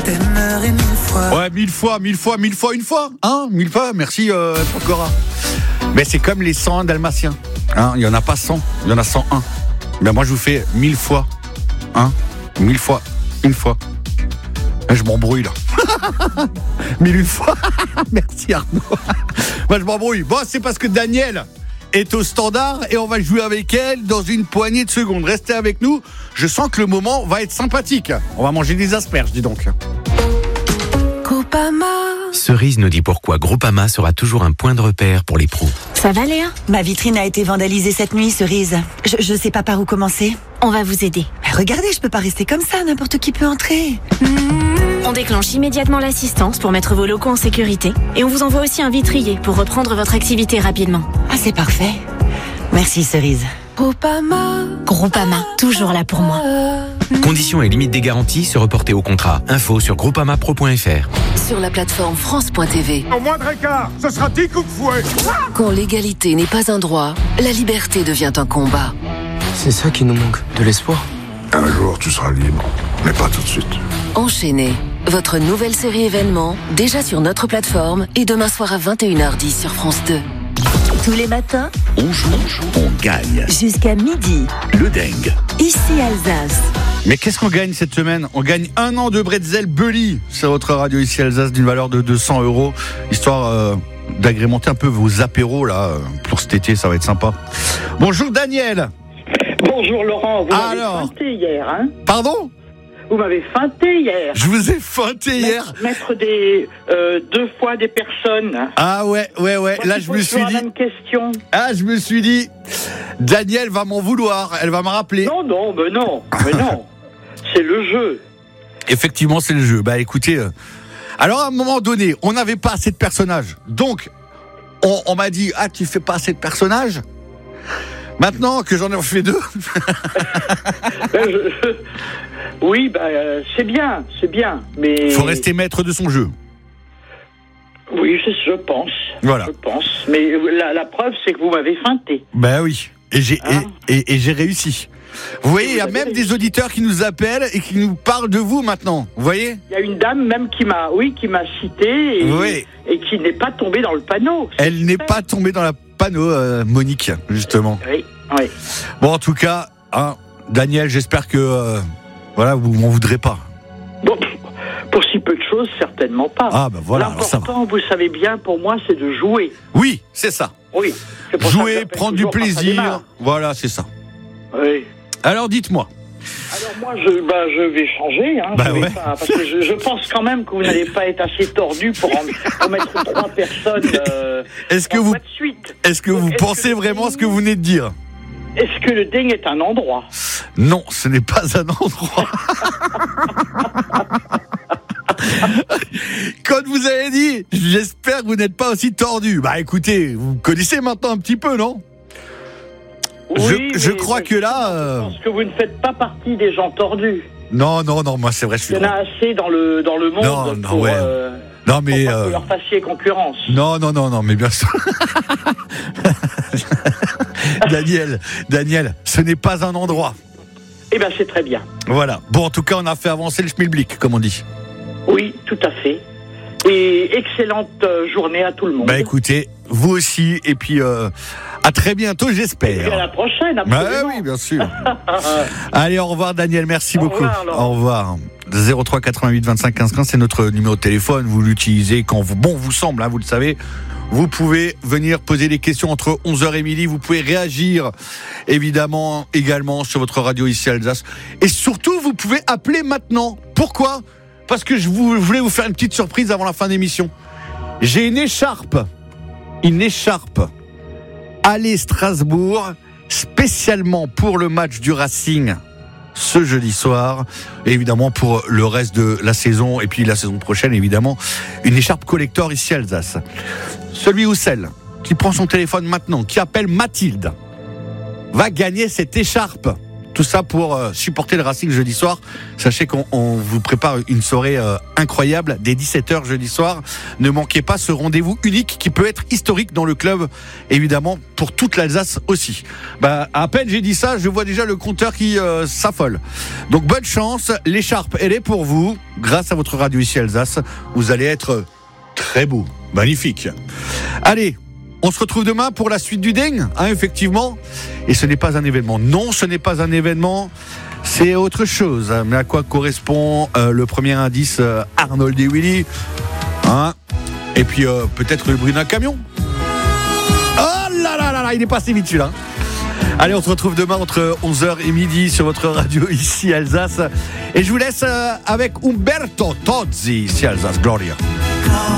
t'aimerai 1000 fois. Ouais, 1000 fois, une fois. Hein, 1000 fois, merci Cora. Mais c'est comme les 101 dalmatiens. Hein, il n'y en a pas 100, il y en a 101. Ben moi je vous fais 1000 fois. Hein, 1000 fois, une fois. Je m'embrouille là. 1001 fois. Merci Arnaud. Moi je m'embrouille. Bon, c'est parce que Daniel est au standard et on va jouer avec elle dans une poignée de secondes. Restez avec nous. Je sens que le moment va être sympathique. On va manger des asperges, dis donc. Groupama. Cerise nous dit pourquoi Groupama sera toujours un point de repère pour les pros. Ça va Léa ? Ma vitrine a été vandalisée cette nuit, Cerise. Je sais pas par où commencer. On va vous aider. Regardez, je peux pas rester comme ça, n'importe qui peut entrer. On déclenche immédiatement l'assistance pour mettre vos locaux en sécurité et on vous envoie aussi un vitrier pour reprendre votre activité rapidement. Ah, c'est parfait. Merci, Cerise. Groupama, toujours là pour moi. Conditions et limites des garanties se reporter au contrat. Info sur groupamapro.fr. Sur la plateforme France.tv. Au moindre écart, ce sera 10 coups de fouet. Quand l'égalité n'est pas un droit, la liberté devient un combat. C'est ça qui nous manque, de l'espoir. Un jour, tu seras libre, mais pas tout de suite. Enchaînez. Votre nouvelle série événement, déjà sur notre plateforme et demain soir à 21h10 sur France 2. Tous les matins, On joue, on gagne. jusqu'à midi, Le dingue. ici Alsace. Mais qu'est-ce qu'on gagne cette semaine ? On gagne 1 an de Bretzel Bully sur votre radio ici Alsace d'une valeur de 200 €, histoire d'agrémenter un peu vos apéros là pour cet été, ça va être sympa. Bonjour Daniel. Bonjour Laurent, vous m'avez Alors feinté hier, hein ? Pardon ? Vous m'avez feinté hier. Je vous ai feinté hier. Mettre des 2 fois des personnes. Ah ouais. Là je me suis dit. La même question. Ah, je me suis dit. Daniel va m'en vouloir. Elle va me rappeler. Non, mais non. C'est le jeu. Effectivement, c'est le jeu. Bah écoutez. Alors à un moment donné, on n'avait pas assez de personnages. Donc on m'a dit tu fais pas assez de personnages. Maintenant que j'en ai fait 2. Oui, c'est bien, mais... Faut rester maître de son jeu. Oui, je pense. Voilà. Je pense. Mais la preuve, c'est que vous m'avez feinté. Ben oui. Et j'ai réussi. Vous voyez, il y a même des auditeurs qui nous appellent et qui nous parlent de vous maintenant. Vous voyez ? Il y a une dame même qui m'a cité et qui n'est pas tombée dans le panneau. Elle n'est pas tombée dans le panneau, Monique, justement. Oui. Bon, en tout cas, Daniel, j'espère que vous m'en voudrez pas. Bon, pour si peu de choses, certainement pas. Ah ben voilà. L'important, vous savez bien, pour moi, c'est de jouer. Oui, c'est ça. Oui. Jouer, prendre du plaisir. Voilà, c'est ça. Oui. Alors dites-moi. Alors moi, je vais changer. Parce que je pense quand même que vous n'allez pas être assez tordu pour mettre 3 personnes. Est-ce que vous pensez vraiment ce que vous venez de dire ? Est-ce que le Ding est un endroit ? Non, ce n'est pas un endroit. Quand vous avez dit, j'espère que vous n'êtes pas aussi tordu. Bah écoutez, vous connaissez maintenant un petit peu, non ? Oui, je crois que là... Je pense que vous ne faites pas partie des gens tordus. Non, moi c'est vrai, je suis... Il y en a assez dans le monde pour que vous leur fassiez concurrence. Non, mais bien sûr. Daniel, ce n'est pas un endroit. Eh bien, c'est très bien. Voilà. Bon, en tout cas, on a fait avancer le schmilblick, comme on dit. Oui, tout à fait. Et excellente journée à tout le monde. Bah écoutez, vous aussi, et puis à très bientôt, j'espère. Et à la prochaine, absolument. Oui, bien sûr. Allez, au revoir Daniel, merci beaucoup. Au revoir. 03 88 25 15 15, c'est notre numéro de téléphone. Vous l'utilisez quand vous semble, vous le savez. Vous pouvez venir poser des questions entre 11h et midi. Vous pouvez réagir, évidemment, également sur votre radio ici à Alsace. Et surtout, vous pouvez appeler maintenant. Pourquoi ? Parce que je voulais vous faire une petite surprise avant la fin d'émission. J'ai une écharpe. Allez Strasbourg, spécialement pour le match du Racing ce jeudi soir, et évidemment pour le reste de la saison et puis la saison prochaine, évidemment, une écharpe collector ici à Alsace. Celui ou celle qui prend son téléphone maintenant, qui appelle Mathilde, va gagner cette écharpe Tout ça pour supporter le Racing jeudi soir. Sachez qu'on vous prépare une soirée incroyable dès 17h jeudi soir. Ne manquez pas ce rendez-vous unique qui peut être historique dans le club, évidemment, pour toute l'Alsace aussi. À peine j'ai dit ça, je vois déjà le compteur qui s'affole. Donc bonne chance, l'écharpe, elle est pour vous. Grâce à votre radio ici Alsace, vous allez être très beau, magnifique. Allez, on se retrouve demain pour la suite du Ding, effectivement. Et ce n'est pas un événement. Non, ce n'est pas un événement. C'est autre chose. Mais à quoi correspond le premier indice Arnold et Willy, et puis peut-être le bruit d'un camion. Oh là là là là, il est passé vite celui-là. Allez, on se retrouve demain entre 11h et midi sur votre radio ici Alsace. Et je vous laisse avec Umberto Tozzi ici Alsace. Gloria.